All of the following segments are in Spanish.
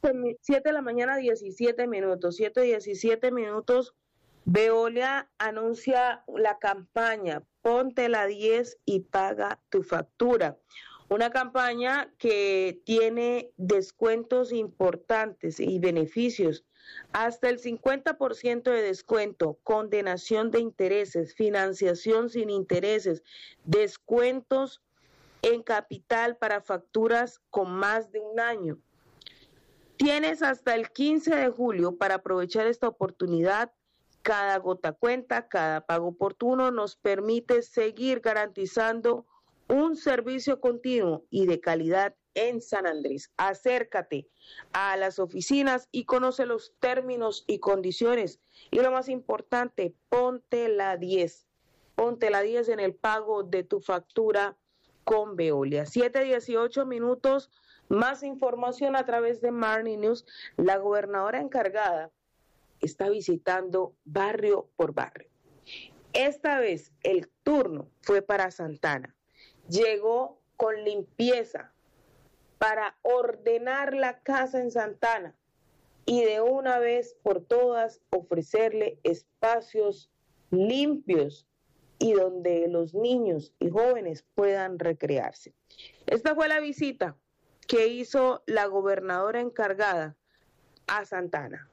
7 de la mañana, 17 minutos. 7:17. Veolia anuncia la campaña Ponte la 10 y paga tu factura. Una campaña que tiene descuentos importantes y beneficios. Hasta el 50% de descuento, condenación de intereses, financiación sin intereses, descuentos en capital para facturas con más de un año. Tienes hasta el 15 de julio para aprovechar esta oportunidad. Cada gota cuenta, cada pago oportuno nos permite seguir garantizando un servicio continuo y de calidad en San Andrés. Acércate a las oficinas y conoce los términos y condiciones. Y lo más importante, ponte la 10. Ponte la 10 en el pago de tu factura con Veolia. 7:18. Más información a través de Marni News. La gobernadora encargada está visitando barrio por barrio. Esta vez el turno fue para Santana. Llegó con limpieza para ordenar la casa en Santana y de una vez por todas ofrecerle espacios limpios y donde los niños y jóvenes puedan recrearse. Esta fue la visita que hizo la gobernadora encargada a Santana.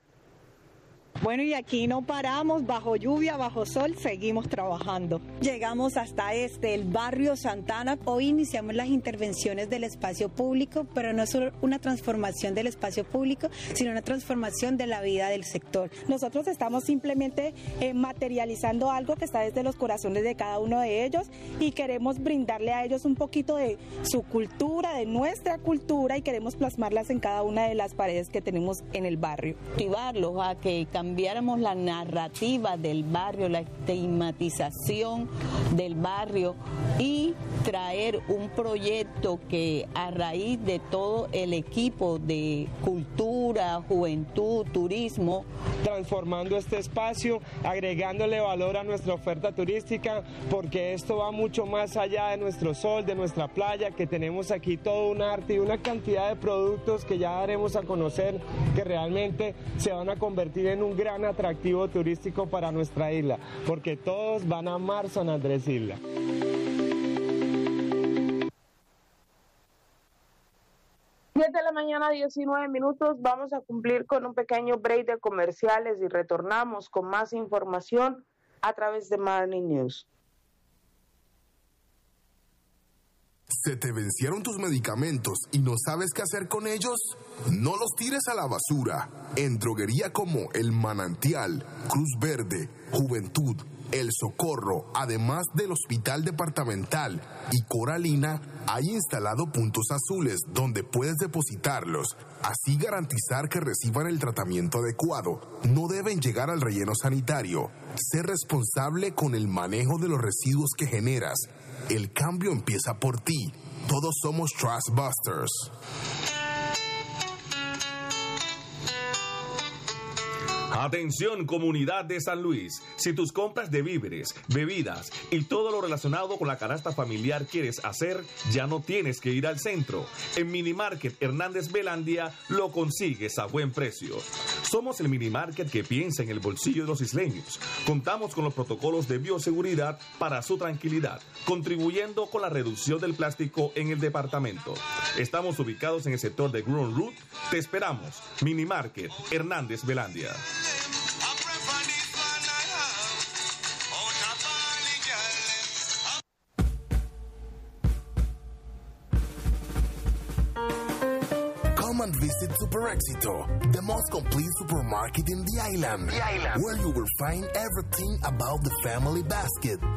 Bueno, y aquí no paramos, bajo lluvia, bajo sol, seguimos trabajando. Llegamos hasta el barrio Santana. Hoy iniciamos las intervenciones del espacio público, pero no es solo una transformación del espacio público, sino una transformación de la vida del sector. Nosotros estamos simplemente materializando algo que está desde los corazones de cada uno de ellos y queremos brindarle a ellos un poquito de su cultura, de nuestra cultura, y queremos plasmarlas en cada una de las paredes que tenemos en el barrio. Motivarlos a que cambiáramos la narrativa del barrio, la estigmatización del barrio y traer un proyecto que a raíz de todo el equipo de cultura, juventud, turismo, transformando este espacio, agregándole valor a nuestra oferta turística, porque esto va mucho más allá de nuestro sol, de nuestra playa, que tenemos aquí todo un arte y una cantidad de productos que ya daremos a conocer, que realmente se van a convertir en un gran atractivo turístico para nuestra isla, porque todos van a amar San Andrés Isla. De la mañana, 19 minutos. Vamos a cumplir con un pequeño break de comerciales y retornamos con más información a través de Marni News. ¿Se te vencieron tus medicamentos y no sabes qué hacer con ellos? No los tires a la basura. En droguería como El Manantial, Cruz Verde, Juventud, El Socorro, además del Hospital Departamental y Coralina, hay instalado puntos azules donde puedes depositarlos, así garantizar que reciban el tratamiento adecuado. No deben llegar al relleno sanitario. Sé responsable con el manejo de los residuos que generas. El cambio empieza por ti. Todos somos Trash Busters. Atención, comunidad de San Luis. Si tus compras de víveres, bebidas y todo lo relacionado con la canasta familiar quieres hacer, ya no tienes que ir al centro. En Minimarket Hernández Belandia lo consigues a buen precio. Somos el Minimarket que piensa en el bolsillo de los isleños. Contamos con los protocolos de bioseguridad para su tranquilidad, contribuyendo con la reducción del plástico en el departamento. Estamos ubicados en el sector de Gruen Root. Te esperamos. Minimarket Hernández Belandia. Come and visit Super Éxito, the most complete supermarket in the island, where you will find everything about the family basket.